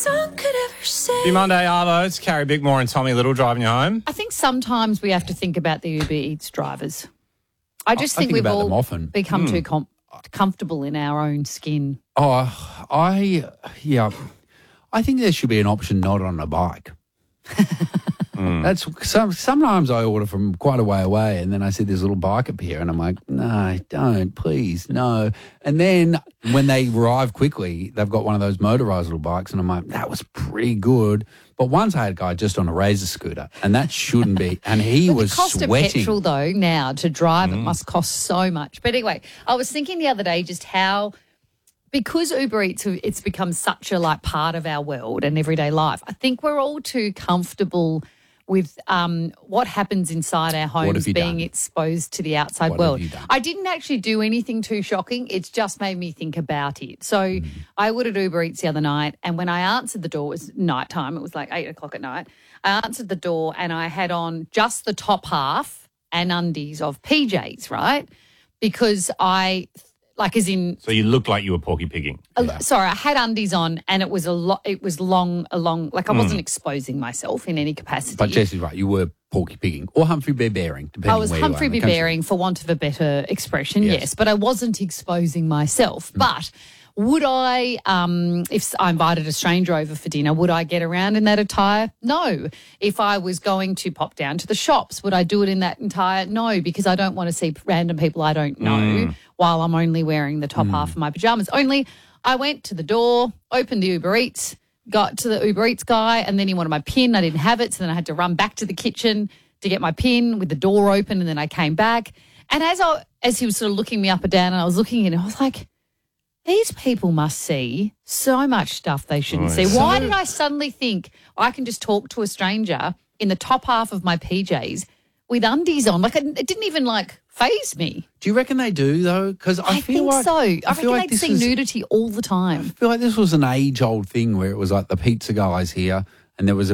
Be Monday, Arvo. It's Carrie Bickmore and Tommy Little driving you home. I think sometimes we have to think about the Uber Eats drivers. I think we've about all them often. become too comfortable in our own skin. I think there should be an option not on a bike. That's sometimes I order from quite a way away, and then I see this little bike appear, and I'm like, no, don't, please, no. And then when they arrive quickly, they've got one of those motorised little bikes, and I'm like, that was pretty good. But once I had a guy just on a Razor scooter, and that shouldn't be, and he was the cost sweating. of petrol, though, now to drive it must cost so much. But anyway, I was thinking the other day just how, because Uber Eats, it's become such a part of our world and everyday life, I think we're all too comfortable with what happens inside our homes being exposed to the outside world. I didn't actually do anything too shocking. It's just made me think about it. So I ordered Uber Eats the other night, and when I answered the door, it was nighttime. It was like 8 o'clock at night. I answered the door and I had on just the top half and undies of PJs, right? Because So you looked like you were porky pigging. Sorry, I had undies on, and it was long, I wasn't exposing myself in any capacity. But Jessie's right, you were porky pigging or Humphrey Bear bearing, depending on where you are. I was Humphrey Bear bearing, for want of a better expression, yes, but I wasn't exposing myself. But would I, if I invited a stranger over for dinner, would I get around in that attire? No. If I was going to pop down to the shops, would I do it in that attire? No, because I don't want to see random people I don't know while I'm only wearing the top half of my pajamas. Only I went to the door, opened the Uber Eats, got to the Uber Eats guy, and then he wanted my PIN. I didn't have it, so then I had to run back to the kitchen to get my PIN with the door open, and then I came back. And as he was sort of looking me up and down, and I was looking at him, I was like, these people must see so much stuff they shouldn't see. Why did I suddenly think I can just talk to a stranger in the top half of my PJs with undies on? It didn't even faze me. Do you reckon they do, though? Because I feel think like so. I feel reckon they'd see nudity all the time. I feel like this was an age-old thing where it was like the pizza guys here, and there was